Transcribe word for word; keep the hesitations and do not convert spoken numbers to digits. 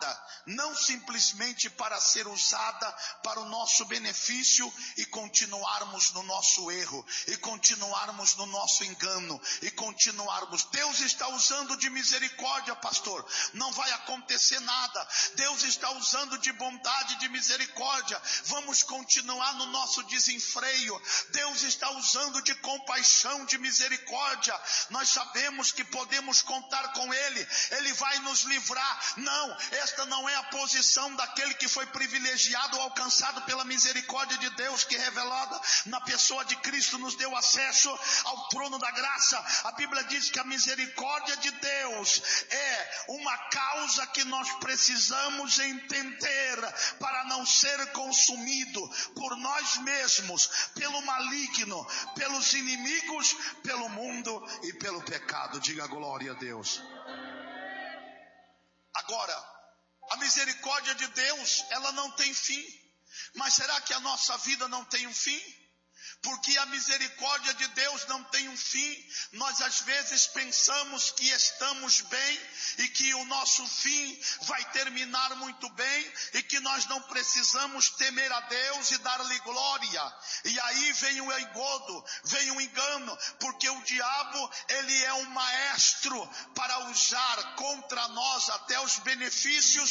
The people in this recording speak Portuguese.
criada não simplesmente para ser usada para o nosso benefício e continuarmos no nosso erro, e continuarmos no nosso engano, e continuarmos. Deus está usando de misericórdia, pastor, não vai acontecer nada. Deus está usando de bondade, de misericórdia, vamos continuar no nosso desenfreio. Deus está usando de compaixão, de misericórdia, nós sabemos que podemos contar com Ele, Ele vai nos livrar. Não, esta não é a posição daquele que foi privilegiado ou alcançado pela misericórdia de Deus, que revelada na pessoa de Cristo nos deu acesso ao trono da graça. A Bíblia diz que a misericórdia de Deus é uma causa que nós precisamos entender para não ser consumido por nós mesmos, pelo maligno, pelos inimigos, pelo mundo e pelo pecado. Diga glória a Deus. Agora, a misericórdia de Deus, ela não tem fim. Mas será que a nossa vida não tem um fim? Porque a misericórdia de Deus não tem um fim. Nós às vezes pensamos que estamos bem e que o nosso fim vai terminar muito bem e que nós não precisamos temer a Deus e dar-lhe glória. E aí vem o engodo, vem o engano, porque o diabo, ele é um maestro para usar contra nós até os benefícios